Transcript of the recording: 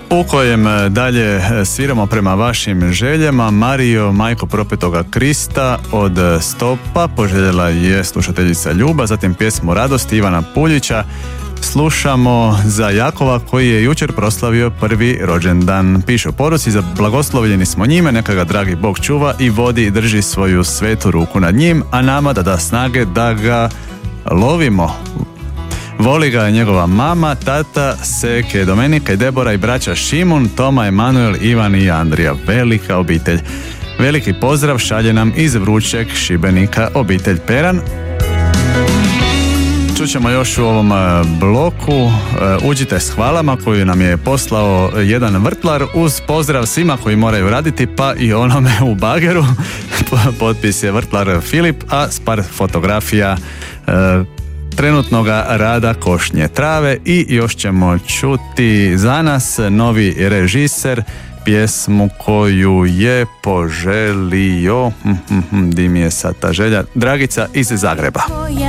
u kojem dalje sviramo prema vašim željama. Mario, majko propetoga Krista od Stopa poželjela je slušateljica Ljuba, zatim pjesmu Radosti Ivana Puljića. Slušamo za Jakova koji je jučer proslavio prvi rođendan. Piše u poruci: za blagoslovljeni smo njime, neka ga dragi Bog čuva i vodi i drži svoju svetu ruku nad njim, a nama da snage da ga lovimo. Voli ga njegova mama, tata, seke Domenika i Debora i braća Šimun, Toma, Emanuel, Ivan i Andrija. Velika obitelj. Veliki pozdrav šalje nam iz vrućeg Šibenika obitelj Peran. Čućemo još u ovom bloku Uđite s hvalama koju nam je poslao jedan vrtlar uz pozdrav svima koji moraju raditi, pa i onome u bageru. Potpis je vrtlar Filip, a s par fotografija trenutnoga rada košnje trave. I još ćemo čuti za nas novi režiser, pjesmu koju je poželio di mi je sad ta želja, Dragica iz Zagreba.